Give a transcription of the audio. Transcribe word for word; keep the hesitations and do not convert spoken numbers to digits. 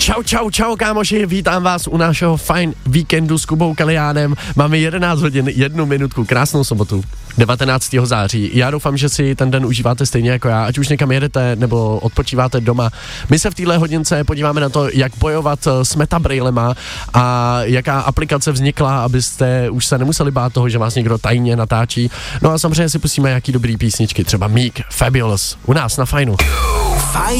Čau, čau, čau, kámoši, vítám vás u našeho fajn víkendu s Kubou Kaliánem. Máme jedenáct hodin, jednu minutku, krásnou sobotu, devatenáctého září. Já doufám, že si ten den užíváte stejně jako já, ať už někam jedete nebo odpočíváte doma. My se v téhle hodince podíváme na to, jak bojovat s metabrailema a jaká aplikace vznikla, abyste už se nemuseli bát toho, že vás někdo tajně natáčí. No a samozřejmě si pustíme jaký dobrý písničky, třeba Meek, Fabulous, u nás na Fajnu. Fajn